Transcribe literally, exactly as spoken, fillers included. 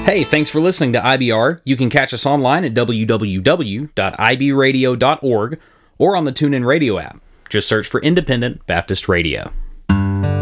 Hey, thanks for listening to I B R. You can catch us online at w w w dot i b radio dot org or on the TuneIn Radio app. Just search for Independent Baptist Radio.